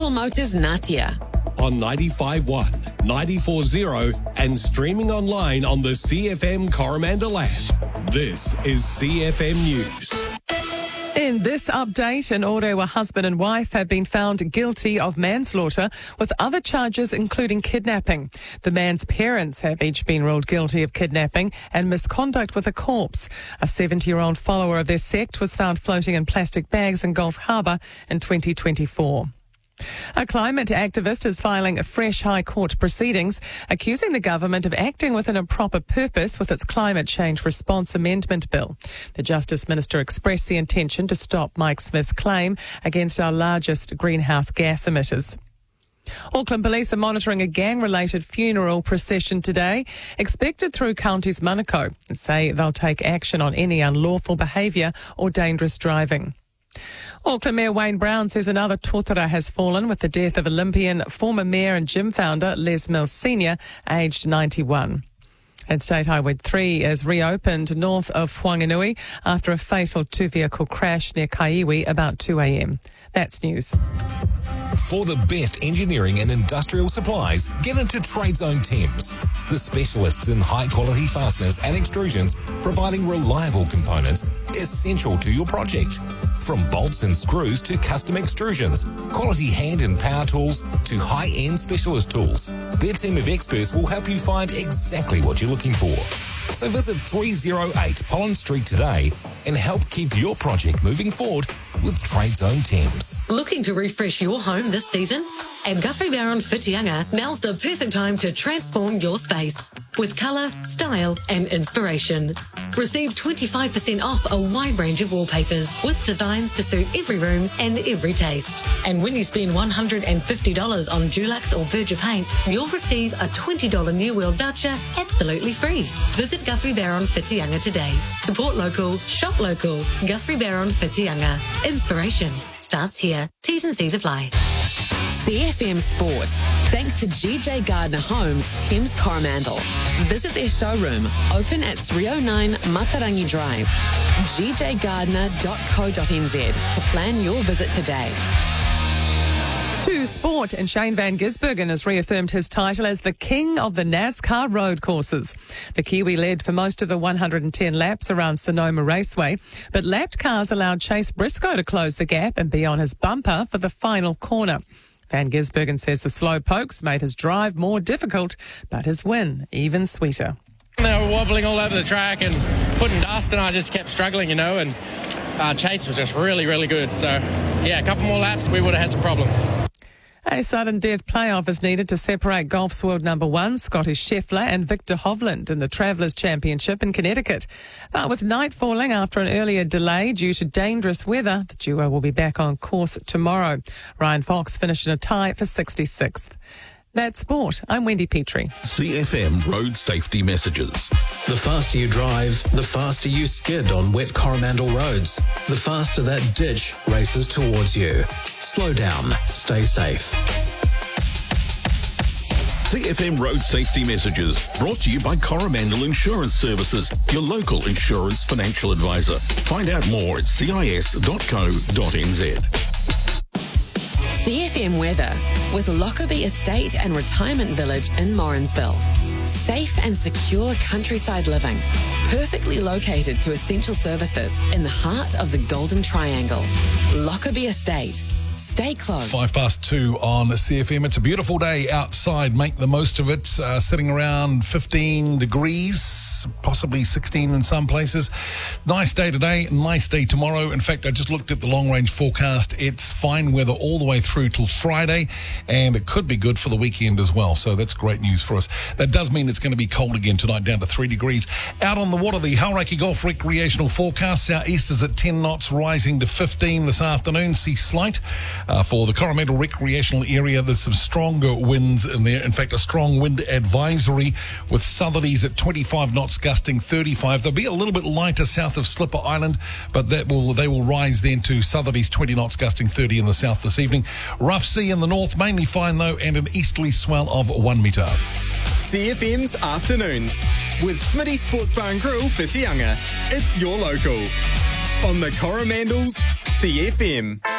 General Motors Natia. On 95.1, 94.0 and streaming online on the CFM Coromandel app. This is CFM News. In this update, an Orewa husband and wife have been found guilty of manslaughter with other charges including kidnapping. The man's parents have each been ruled guilty of kidnapping and misconduct with a corpse. A 70-year-old follower of their sect was found floating in plastic bags in Gulf Harbour in 2024. A climate activist is filing fresh High Court proceedings, accusing the government of acting with an improper purpose with its Climate Change Response Amendment Bill. The Justice Minister expressed the intention to stop Mike Smith's claim against our largest greenhouse gas emitters. Auckland Police are monitoring a gang-related funeral procession today, expected through Counties Manukau, and say they'll take action on any unlawful behaviour or dangerous driving. Auckland Mayor Wayne Brown says another tōtara has fallen with the death of Olympian, former mayor and gym founder Les Mills Sr., aged 91. And State Highway 3 is reopened north of Whanganui after a fatal two-vehicle crash near Kaiwi about 2 a.m. That's news. For the best engineering and industrial supplies, get into Trade Zone Thames, the specialists in high-quality fasteners and extrusions, providing reliable components essential to your project. From bolts and screws to custom extrusions, quality hand and power tools to high-end specialist tools, their team of experts will help you find exactly what you're looking for. So visit 308 Pollen Street today and help keep your project moving forward with Trade Zone Thames. Looking to refresh your home this season? At Guthrie Barron Whitianga, now's the perfect time to transform your space with colour, style and inspiration. Receive 25% off a wide range of wallpapers with designs to suit every room and every taste. And when you spend $150 on Dulux or Verger paint, you'll receive a $20 New World voucher absolutely free. Visit Guthrie Barron Whitianga today. Support local, shop local. Guthrie Barron Whitianga. Inspiration starts here. T's and C's apply. CFM Sport, thanks to GJ Gardner Homes, Thames Coromandel. Visit their showroom, open at 309 Matarangi Drive. gjgardner.co.nz to plan your visit today. To sport, and Shane Van Gisbergen has reaffirmed his title as the king of the NASCAR road courses. The Kiwi led for most of the 110 laps around Sonoma Raceway, but lapped cars allowed Chase Briscoe to close the gap and be on his bumper for the final corner. Van Gisbergen says the slow pokes made his drive more difficult, but his win even sweeter. They were wobbling all over the track and putting dust, and I just kept struggling, and Chase was just really, really good. So, yeah, a couple more laps, we would have had some problems. A sudden death playoff is needed to separate golf's world number one, Scotty Scheffler, and Victor Hovland in the Travellers' Championship in Connecticut. But with night falling after an earlier delay due to dangerous weather, the duo will be back on course tomorrow. Ryan Fox finished in a tie for 66th. That's sport. I'm Wendy Petrie. CFM Road Safety Messages. The faster you drive, the faster you skid on wet Coromandel roads. The faster that ditch races towards you. Slow down. Stay safe. CFM Road Safety Messages, brought to you by Coromandel Insurance Services, your local insurance financial advisor. Find out more at cis.co.nz. CFM weather with Lockerbie Estate and Retirement Village in Morrinsville. Safe and secure countryside living, perfectly located to essential services in the heart of the Golden Triangle. Lockerbie Estate. Stay close. 2:05 on CFM. It's a beautiful day outside. Make the most of it. Sitting around 15 degrees, possibly 16 in some places. Nice day today, nice day tomorrow. In fact, I just looked at the long-range forecast. It's fine weather all the way through till Friday, and it could be good for the weekend as well. So that's great news for us. That does mean it's going to be cold again tonight, down to 3 degrees. Out on the water, the Hauraki Golf recreational forecast. Southeast is at 10 knots, rising to 15 this afternoon. Sea slight. For the Coromandel recreational area, there's some stronger winds in there. In fact, a strong wind advisory with southerlies at 25 knots, gusting 35. They'll be a little bit lighter south of Slipper Island, but they will rise then to southerlies 20 knots, gusting 30 in the south this evening. Rough sea in the north, mainly fine though, and an easterly swell of 1 metre. CFM's Afternoons with Smitty Sports Bar and Grill, Whitianga. It's your local on the Coromandel's CFM.